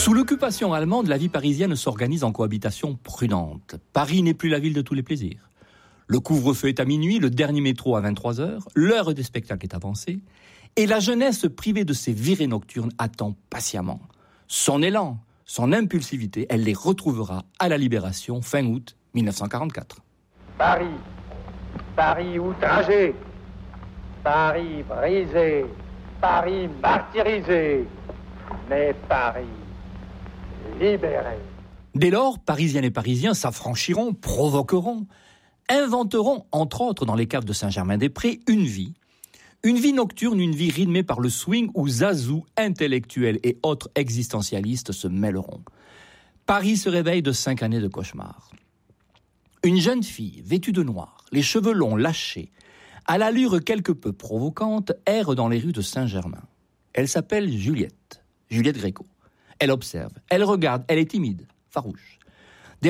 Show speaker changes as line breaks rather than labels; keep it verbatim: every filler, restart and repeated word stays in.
Sous l'occupation allemande, la vie parisienne s'organise en cohabitation prudente. Paris n'est plus la ville de tous les plaisirs. Le couvre-feu est à minuit, le dernier métro à vingt-trois heures, l'heure des spectacles est avancée, et la jeunesse privée de ses virées nocturnes attend patiemment. Son élan, son impulsivité, elle les retrouvera à la Libération, fin août dix-neuf cent quarante-quatre.
Paris, Paris outragé, Paris brisé, Paris martyrisé, mais Paris libéré.
Dès lors, Parisiennes et Parisiens s'affranchiront, provoqueront, inventeront, entre autres dans les caves de Saint-Germain-des-Prés, une vie. Une vie nocturne, une vie rythmée par le swing où zazou, intellectuels et autres existentialistes se mêleront. Paris se réveille de cinq années de cauchemar. Une jeune fille, vêtue de noir, les cheveux longs, lâchés, à l'allure quelque peu provocante, erre dans les rues de Saint-Germain. Elle s'appelle Juliette, Juliette Gréco. Elle observe, elle regarde, elle est timide, farouche.